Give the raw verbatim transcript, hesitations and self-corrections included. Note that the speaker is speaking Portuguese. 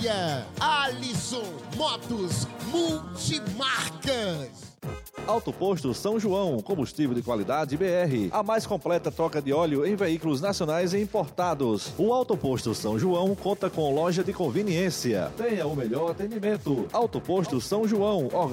apoia Alisson Motos Multimarcas. Auto Posto São João, combustível de qualidade B R. A mais completa troca de óleo em veículos nacionais e importados. O Auto Posto São João conta com loja de conveniência. Tenha o melhor atendimento. Auto Posto São João.